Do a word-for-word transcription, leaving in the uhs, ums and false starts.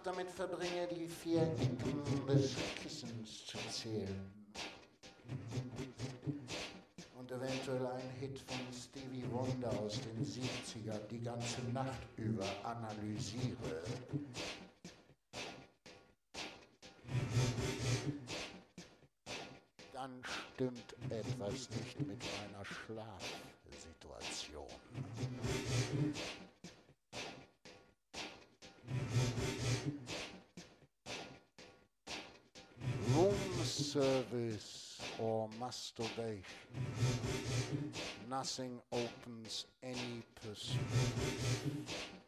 damit verbringe, die vier Ecken des Kissens zu zählen. Und eventuell ein Hit von Stevie Wonder aus den siebzigern die ganze Nacht über analysiere. Dann stimmt etwas nicht mit meiner Schlafsituation. Room service or masturbation. Nothing opens any pursuit.